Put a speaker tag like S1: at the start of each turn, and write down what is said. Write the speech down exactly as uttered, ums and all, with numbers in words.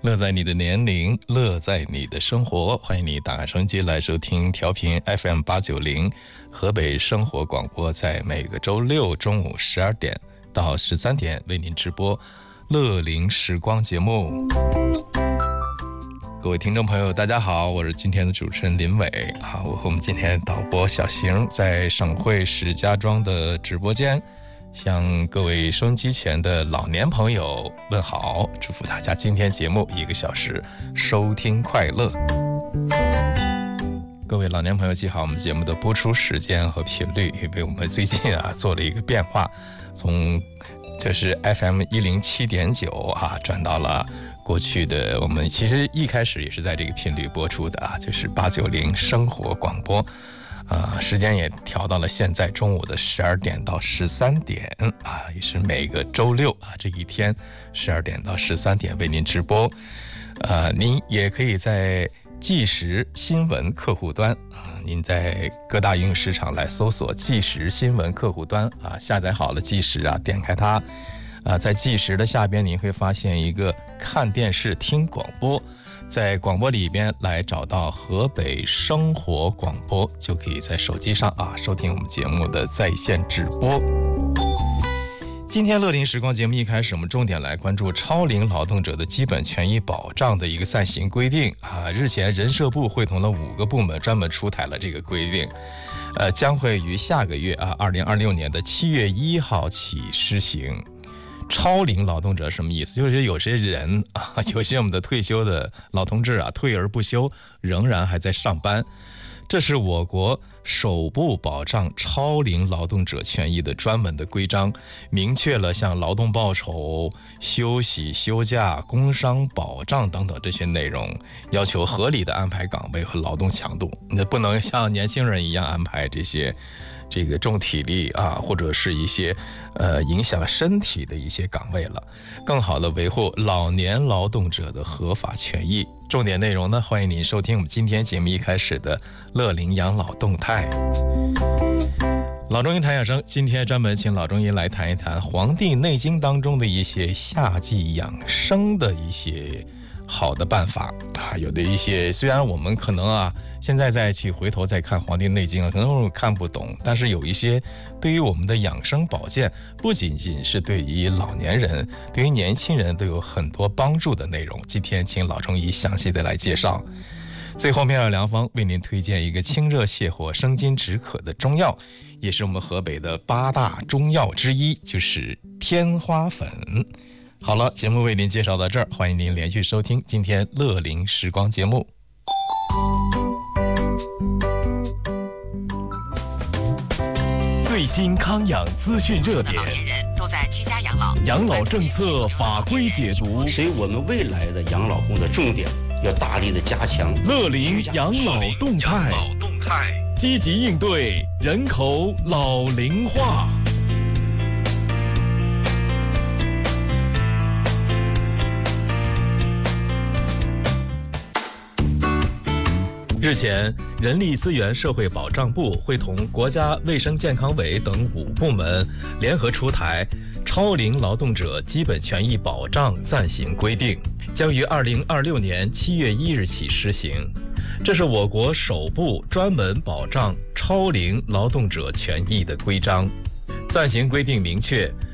S1: 乐在你的年龄，乐在你的生活。欢迎你打开收音机来收听调频 F M 八九零河北生活广播，在每个周六中午十二点到十三点为您直播乐龄时光节目。各位听众朋友大家好，我是今天的主持人林伟啊，我和我们今天导播小邢在省会石家庄的直播间向各位收音机前的老年朋友问好，祝福大家今天节目一个小时收听快乐。各位老年朋友记好我们节目的播出时间和频率，因为我们最近啊做了一个变化，从这是 F M 一零七点九 啊转到了过去的，我们其实一开始也是在这个频率播出的啊，就是八九零生活广播。呃，时间也调到了现在中午的十二点到十三点啊，也是每个周六啊这一天十二点到十三点为您直播。呃，您也可以在即时新闻客户端啊，您在各大应用市场来搜索即时新闻客户端啊，下载好了即时啊，点开它啊，在即时的下边您会发现一个看电视听广播。在广播里边来找到河北生活广播，就可以在手机上啊收听我们节目的在线直播。今天乐龄时光节目一开始，我们重点来关注超龄劳动者的基本权益保障的一个暂行规定啊。日前人社部会同了五个部门专门出台了这个规定，呃，将会于下个月啊，二零二六年的七月一号起施行。超龄劳动者什么意思？就是有些人啊，有些我们的退休的老同志啊，退而不休，仍然还在上班。这是我国首部保障超龄劳动者权益的专门的规章，明确了像劳动报酬、休息、休假、工伤保障等等这些内容，要求合理的安排岗位和劳动强度。你不能像年轻人一样安排这些这个重体力啊，或者是一些呃影响身体的一些岗位了，更好的维护老年劳动者的合法权益。重点内容呢，欢迎您收听我们今天节目一开始的乐龄养老动态。老中医谈养生，今天专门请老中医来谈一谈《黄帝内经》当中的一些夏季养生的一些好的办法啊，有的一些虽然我们可能啊现在再去回头再看《黄帝内经》啊，可能看不懂，但是有一些对于我们的养生保健，不仅仅是对于老年人，对于年轻人都有很多帮助的内容。今天请老中医详细的来介绍。最后妙药良方为您推荐一个清热泻火、生津止渴的中药，也是我们河北的八大中药之一，就是天花粉。好了，节目为您介绍到这儿，欢迎您连续收听今天乐龄时光节目。
S2: 最新康养资讯热点，
S3: 老年人都在居家养老，
S2: 养老政策法规解读，
S4: 所以我们未来的养老工作重点要大力的加强
S2: 乐龄养老动态，积极应对人口老龄化。
S1: 日前，人力资源社会保障部会同国家卫生健康委等五部门联合出台《超龄劳动者基本权益保障暂行规定》，将于二零二六年七月一日起施行。这是我国首部专门保障超龄劳动者权益的规章。暂行规定明确，